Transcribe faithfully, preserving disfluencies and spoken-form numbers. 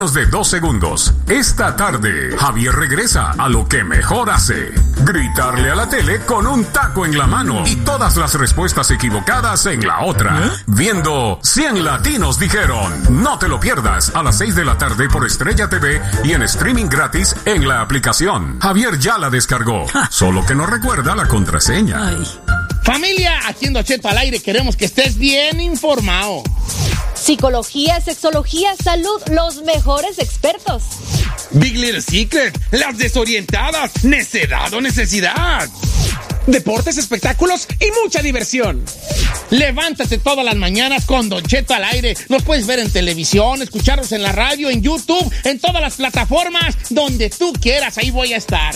De dos segundos. Esta tarde, Javier regresa a lo que mejor hace: gritarle a la tele con un taco en la mano y todas las respuestas equivocadas en la otra. ¿Eh? Viendo cien Latinos Dijeron. No te lo pierdas a las seis de la tarde por Estrella T V y en streaming gratis en la aplicación. Javier ya la descargó, solo que no recuerda la contraseña. Ay. Familia, aquí en Don Cheto al aire queremos que estés bien informado. Psicología, sexología, salud, los mejores expertos. Big Little Secret, las desorientadas, necedad o necesidad. Deportes, espectáculos y mucha diversión. Levántate todas las mañanas con Don Cheto al aire. Nos puedes ver en televisión, escucharnos en la radio, en YouTube, en todas las plataformas, donde tú quieras, ahí voy a estar.